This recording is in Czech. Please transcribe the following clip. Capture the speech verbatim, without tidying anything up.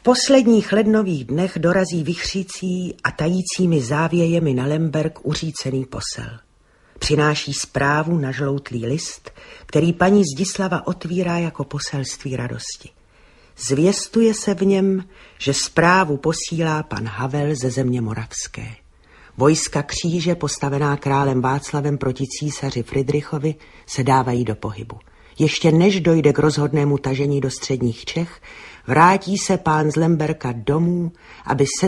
posledních lednových dnech dorazí vichřící a tajícími závějemi na Lemberg uřícený posel. Přináší zprávu na žloutlý list, který paní Zdislava otvírá jako poselství radosti. Zvěstuje se v něm, že zprávu posílá pan Havel ze země moravské. Vojska kříže, postavená králem Václavem proti císaři Fridrichovi, se dávají do pohybu. Ještě než dojde k rozhodnému tažení do středních Čech, vrátí se pán z Lemberka domů, aby se